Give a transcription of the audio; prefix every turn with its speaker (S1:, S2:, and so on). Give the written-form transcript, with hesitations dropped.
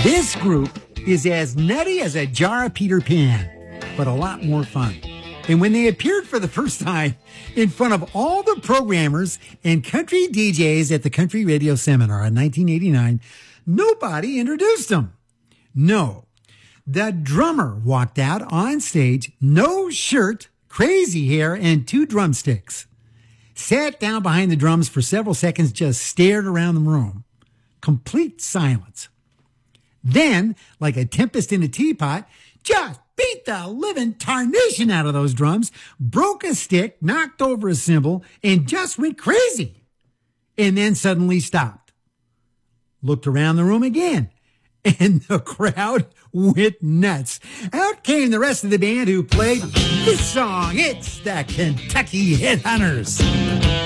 S1: This group is as nutty as a jar of Peter Pan, but a lot more fun. And when they appeared for the first time in front of all the programmers and country DJs at the Country Radio Seminar in 1989, nobody introduced them. No, the drummer walked out on stage, no shirt, crazy hair, and 2 drumsticks. Sat down behind the drums for several seconds, just stared around the room. Complete silence. Then, like a tempest in a teapot, just beat the living tarnation out of those drums, broke a stick, knocked over a cymbal, and just went crazy. And then suddenly stopped. Looked around the room again, and the crowd went nuts. Out came the rest of the band who played this song. It's the Kentucky Headhunters.